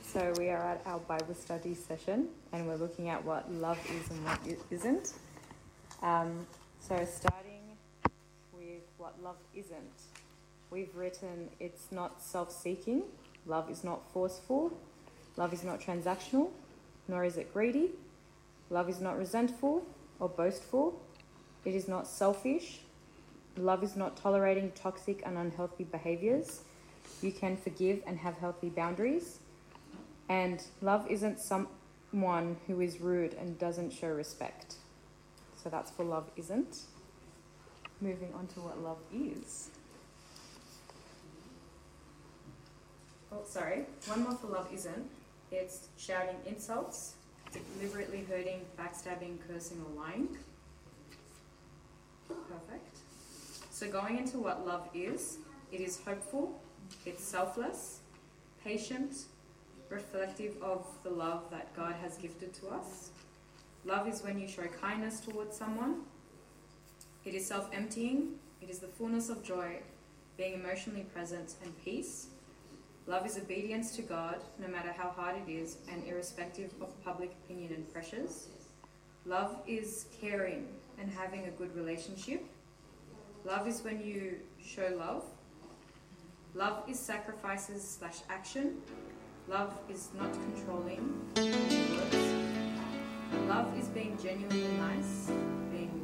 So we are at our Bible study session and we're looking at what love is and what it isn't. So starting with what love isn't, we've written it's not self-seeking, love is not forceful, love is not transactional, nor is it greedy, love is not resentful or boastful, it is not selfish, love is not tolerating toxic and unhealthy behaviors, you can forgive and have healthy boundaries. And love isn't someone who is rude and doesn't show respect. So that's for love isn't. Moving on to what love is. One more for love isn't. It's shouting insults, deliberately hurting, backstabbing, cursing, or lying. Perfect. So going into what love is, it is hopeful, it's selfless, patient, reflective of the love that God has gifted to us. Love is when you show kindness towards someone. It is self-emptying. It is the fullness of joy, being emotionally present and peace. Love is obedience to God, no matter how hard it is, and irrespective of public opinion and pressures. Love is caring and having a good relationship. Love is when you show love. Love is sacrifices/action. Love is not controlling words. Love is being genuinely nice, being